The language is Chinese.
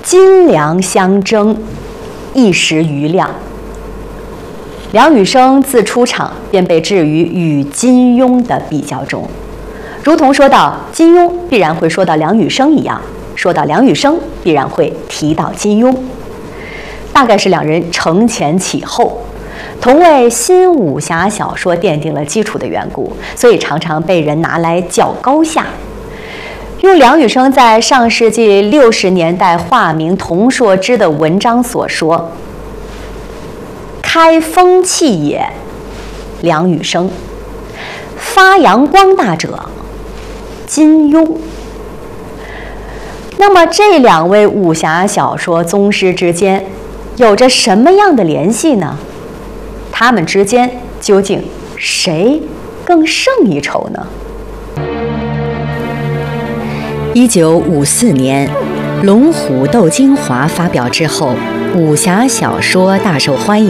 金梁相争，一时瑜亮。梁羽生自出场便被置于与金庸的比较中，如同说到金庸必然会说到梁羽生一样，说到梁羽生必然会提到金庸。大概是两人承前启后，同为新武侠小说奠定了基础的缘故，所以常常被人拿来较高下。用梁羽生在上世纪60年代化名童硕之的文章所说：“开风气也，梁羽生；发扬光大者，金庸。”那么这两位武侠小说宗师之间有着什么样的联系呢？他们之间究竟谁更胜一筹呢 ？1954年，《龙虎斗精华》发表之后，武侠小说大受欢迎。